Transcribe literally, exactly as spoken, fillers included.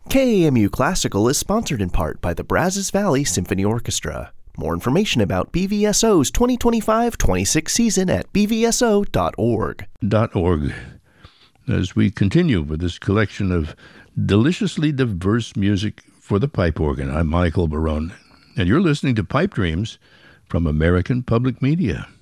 K A M U Classical is sponsored in part by the Brazos Valley Symphony Orchestra. More information about B V S O's twenty twenty-five twenty-six season at b v s o dot org. .org. As we continue with this collection of deliciously diverse music for the pipe organ, I'm Michael Barone, and you're listening to Pipe Dreams from American Public Media.